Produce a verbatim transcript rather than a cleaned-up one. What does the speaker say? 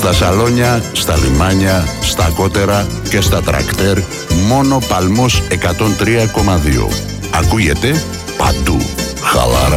Στα σαλόνια, στα λιμάνια, στα κότερα και στα τρακτέρ, μόνο Παλμός εκατόν τρία κόμμα δύο. Ακούγεται παντού. Χαλάρα.